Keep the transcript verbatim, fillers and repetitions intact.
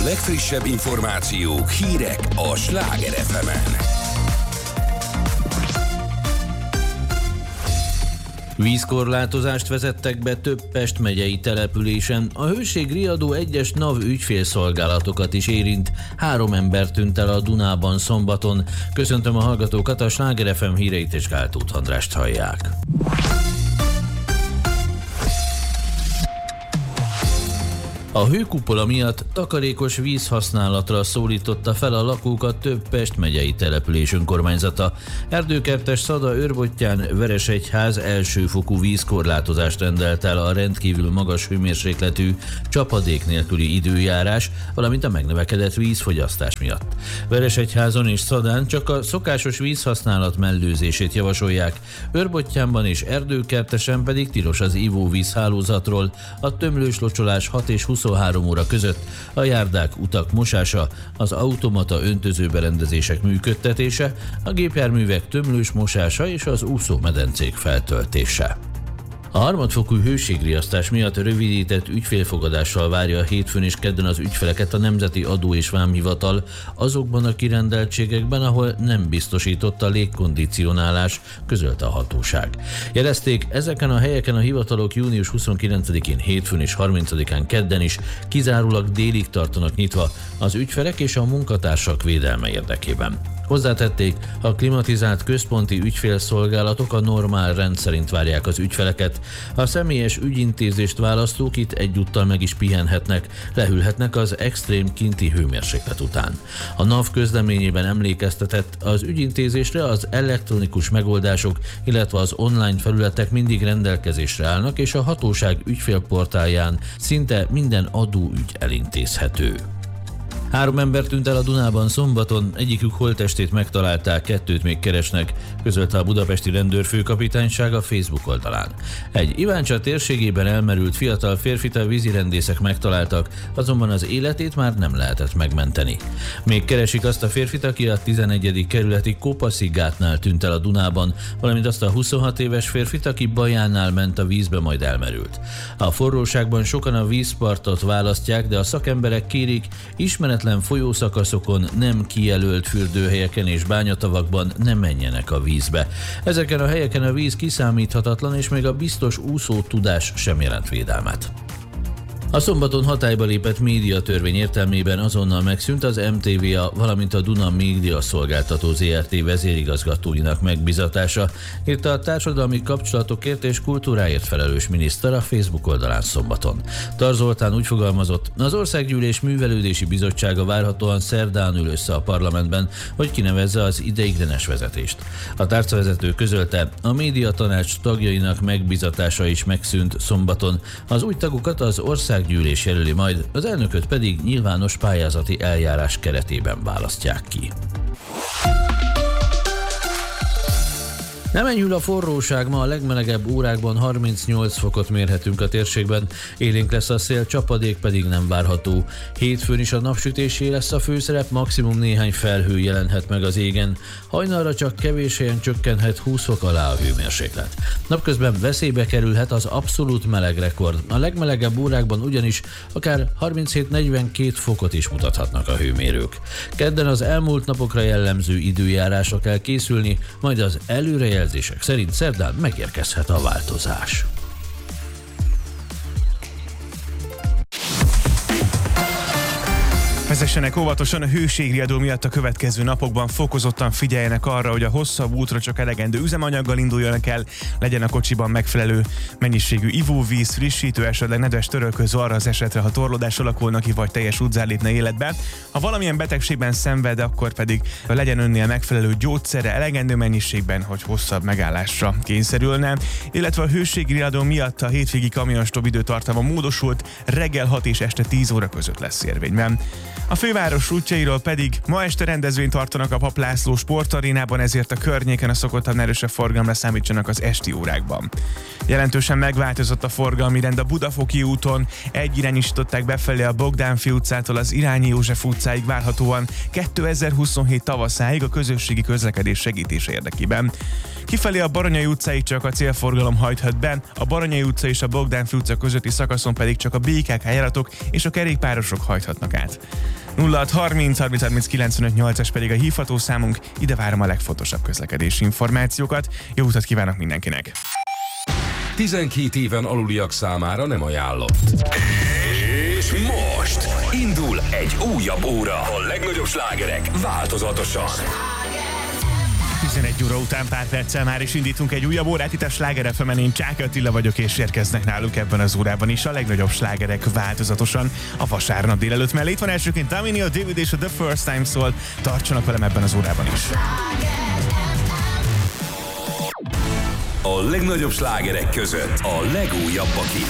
legfrissebb információk, hírek a Sláger ef emen. Vízkorlátozást vezettek be több Pest megyei településen. A hőségriadó egyes NAV ügyfélszolgálatokat is érint. Három ember tűnt el a Dunában szombaton. Köszöntöm a hallgatókat, a Sláger ef em híreit és Gáltóth Andrást hallják. A hőkupola miatt takarékos vízhasználatra szólította fel a lakókat több Pest megyei település önkormányzata. Erdőkertes, Szada, Őrbottyán, Veresegyház elsőfokú vízkorlátozást rendelt el a rendkívül magas hőmérsékletű, csapadék nélküli időjárás, valamint a megnövekedett vízfogyasztás miatt. Veresegyházon és Szadán csak a szokásos vízhasználat mellőzését javasolják, Őrbottyánban és Erdőkertesen pedig tilos az ivóvíz hálózatról, a tömlős locsolás hat és huszonhárom óra között, a járdák, utak mosása, az automata öntözőberendezések működtetése, a gépjárművek tömlős mosása és az úszómedencék feltöltése. A harmadfokú hőségriasztás miatt rövidített ügyfélfogadással várja a hétfőn és kedden az ügyfeleket a Nemzeti Adó- és Vámhivatal azokban a kirendeltségekben, ahol nem biztosított a légkondicionálás, közölte a hatóság. Jelezték, ezeken a helyeken a hivatalok június huszonkilencedikén, hétfőn és harmincadikán kedden is kizárólag délig tartanak nyitva az ügyfelek és a munkatársak védelme érdekében. Hozzátették, a klimatizált központi ügyfélszolgálatok a normál rend szerint várják az ügyfeleket. A személyes ügyintézést választók itt egyúttal meg is pihenhetnek, lehűlhetnek az extrém kinti hőmérséklet után. A NAV közleményében emlékeztetett, az ügyintézésre az elektronikus megoldások, illetve az online felületek mindig rendelkezésre állnak, és a hatóság ügyfélportálján szinte minden adóügy elintézhető. Három ember tűnt el a Dunában szombaton, egyikük holttestét megtalálták, kettőt még keresnek, közölte a budapesti rendőrfőkapitányság a Facebook oldalán. Egy Iváncsa térségében elmerült fiatal férfit a vízirendészek megtaláltak, azonban az életét már nem lehetett megmenteni. Még keresik azt a férfit, aki a tizenegyedik kerületi Kopaszi gátnál tűnt el a Dunában, valamint azt a huszonhat éves férfit, aki Bajánál ment a vízbe, majd elmerült. A forróságban sokan a vízpartot választják, de a szakemberek kérik, ismeretlen folyószakaszokon, nem kijelölt fürdőhelyeken és bányatavakban ne menjenek a vízbe. Ezeken a helyeken a víz kiszámíthatatlan, és még a biztos úszó tudás sem jelent védelmet. A szombaton hatályba lépett médiatörvény értelmében azonnal megszűnt az em té vé á, valamint a Duna Média Szolgáltató zé er té vezérigazgatóinak megbizatása, írta a társadalmi kapcsolatokért és kultúráért felelős miniszter a Facebook oldalán szombaton. Tar Zoltán úgy fogalmazott, az Országgyűlés Művelődési Bizottsága várhatóan szerdán ül össze a parlamentben, hogy kinevezze az ideiglenes vezetést. A tárcavezető közölte, a médiatanács tagjainak megbizatása is megszűnt szombaton, az új tagokat az ország gyűlés jelöli majd, az elnököt pedig nyilvános pályázati eljárás keretében választják ki. Nem enyhül a forróság, ma a legmelegebb órákban harmincnyolc fokot mérhetünk a térségben, élénk lesz a szél, csapadék pedig nem várható. Hétfőn is a napsütésé lesz a főszerep, maximum néhány felhő jelenhet meg az égen. Hajnalra csak kevés helyen csökkenhet húsz fok alá a hőmérséklet. Napközben veszélybe kerülhet az abszolút meleg rekord. A legmelegebb órákban ugyanis akár harminchét-negyvenkét fokot is mutathatnak a hőmérők. Kedden az elmúlt napokra jellemző időjárásra kell készülni, majd az előrejelzések szerint szerdán megérkezhet a változás. Vezessenek óvatosan a hőségriadó miatt a következő napokban, fokozottan figyeljenek arra, hogy a hosszabb útra csak elegendő üzemanyaggal induljanak el, legyen a kocsiban megfelelő mennyiségű ivóvíz, frissítő, esetleg nedves törölköző arra az esetre, ha torlódás alakulna ki, vagy teljes útzár lépne életbe. Ha valamilyen betegségben szenved, akkor pedig legyen önnél megfelelő gyógyszere elegendő mennyiségben, hogy hosszabb megállásra kényszerülne. Illetve a hőségriadó miatt a hétvégi kamionstop időtartama módosult, reggel hat és este tíz óra között lesz érvényben. A főváros útjairól pedig ma este rendezvényt tartanak a Papp László sportarénában, ezért a környéken a szokottan erősebb forgalomra számítsanak az esti órákban. Jelentősen megváltozott a forgalmi rend a Budafoki úton, egyirányosították befelé a Bogdánfi utcától az Irányi József utcáig, várhatóan kétezer-huszonhét tavaszáig a közösségi közlekedés segítése érdekében. Kifelé a Baranyai utcáig csak a célforgalom hajthat be, a Baranyai utca és a Bogdánfi utca közötti szakaszon pedig csak a bé ká ká járatok és a kerékpárosok hajthatnak át. nulla hat harminc harminc harminc kilencvenöt nyolcas pedig a hívható számunk, ide várom a legfontosabb közlekedési információkat. Jó utat kívánok mindenkinek! tizenkét éven aluliak számára nem ajánlott. És most indul egy újabb óra. A legnagyobb slágerek változatosan. tizenegy óra után pár perccel már is indítunk egy újabb órát, itt a Sláger ef emen, én Csáky Attila vagyok, és érkeznek nálunk ebben az órában is a legnagyobb slágerek változatosan a vasárnap délelőtt mellé. Itt van elsőként Tamino, David és a The First Time szól, tartsanak velem ebben az órában is. A legnagyobb slágerek között a legújabbak itt.